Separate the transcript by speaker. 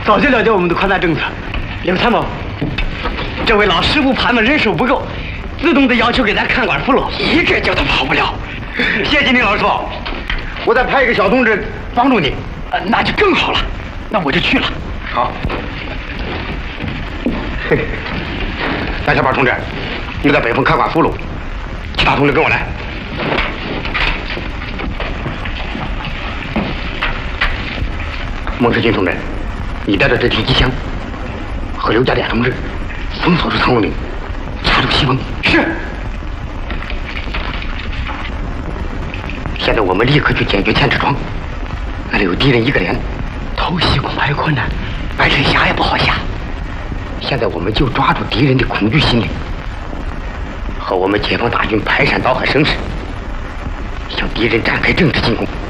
Speaker 1: 早就了解我们的扩大政策。刘参谋，这位老师傅怕我们人手不够，自动的要求给咱看管俘虏，一个叫他跑不了。谢谢你，老师傅，我再派一个小同志帮助你。那就更好了，那我就去了。好。那小宝同志，你在北风看管俘虏，其他同志跟我来。孟世军同志，你带着这狙击枪和刘家典同志封锁住仓库里，插住西风。是。现在我们立刻去解决千尺窗，那里有敌人一个连，偷袭恐怕有困难，白水峡也不好下。现在我们就抓住敌人的恐惧心理，和我们解放大军排山倒海声势，向敌人展开政治进攻。